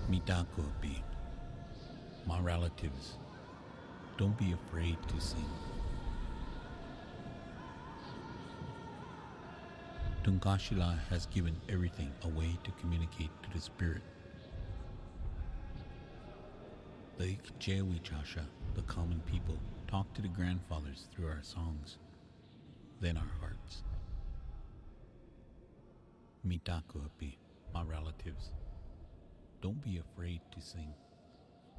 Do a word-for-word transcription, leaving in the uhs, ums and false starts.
Mitakopi, my relatives, don't be afraid to sing. Tunkashila has given everything away to communicate to the spirit. The Ikjewi Chasha, the common people, talk to the grandfathers through our songs, then our hearts. Mitakopi, my relatives, don't be afraid to sing.